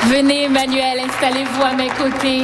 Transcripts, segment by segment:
Venez, Emmanuel, installez-vous à mes côtés.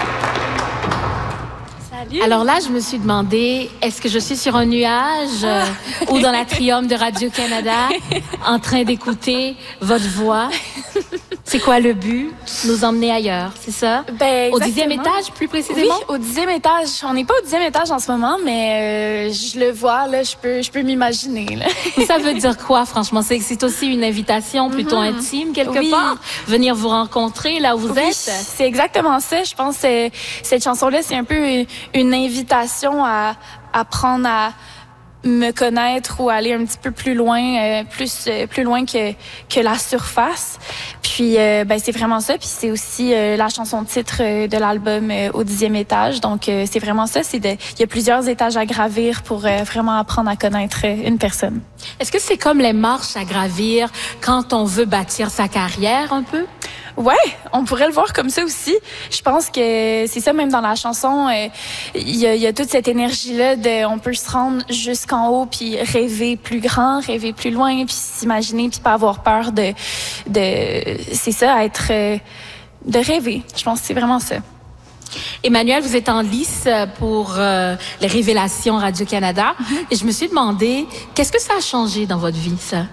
Salut. Alors là, je me suis demandé, est-ce que je suis sur un nuage ou dans l'atrium de Radio-Canada en train d'écouter votre voix? C'est quoi le but? Nous emmener ailleurs, c'est ça? Ben, au 10e étage, plus précisément? Oui, au 10e étage. On n'est pas au 10e étage en ce moment, mais je le vois, là, je peux m'imaginer. Là. Ça veut dire quoi, franchement? C'est aussi une invitation plutôt intime, quelque part? Venir vous rencontrer là où vous êtes? C'est exactement ça. Je pense que cette chanson-là, c'est un peu une invitation à apprendre à me connaître ou aller un petit peu plus loin, plus loin que la surface. Puis c'est vraiment ça. Puis c'est aussi la chanson titre de l'album au 10e étage. Donc c'est vraiment ça. Il y a plusieurs étages à gravir pour vraiment apprendre à connaître une personne. Est-ce que c'est comme les marches à gravir quand on veut bâtir sa carrière un peu? Ouais, on pourrait le voir comme ça aussi. Je pense que c'est ça, même dans la chanson, il y a toute cette énergie-là on peut se rendre jusqu'en haut puis rêver plus grand, rêver plus loin, puis s'imaginer puis pas avoir peur c'est ça, de rêver. Je pense que c'est vraiment ça. Emmanuel, vous êtes en lice pour les révélations Radio-Canada. Et je me suis demandé, qu'est-ce que ça a changé dans votre vie, ça?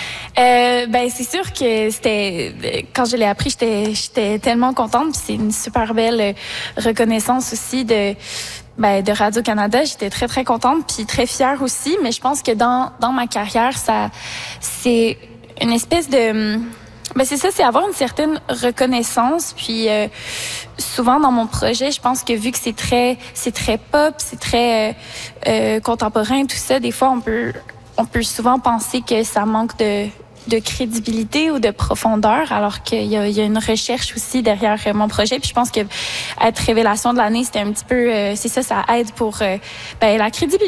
C'est sûr que quand je l'ai appris, j'étais tellement contente, puis c'est une super belle reconnaissance aussi de Radio-Canada. J'étais très très contente puis très fière aussi, mais je pense que dans ma carrière, c'est une espèce de c'est ça, c'est avoir une certaine reconnaissance. Puis souvent dans mon projet, je pense que vu que c'est très pop, c'est très contemporain, tout ça, des fois on peut souvent penser que ça manque de crédibilité ou de profondeur, alors qu'il y a une recherche aussi derrière mon projet. Puis je pense que être révélation de l'année, c'était un petit peu, ça aide pour la crédibilité.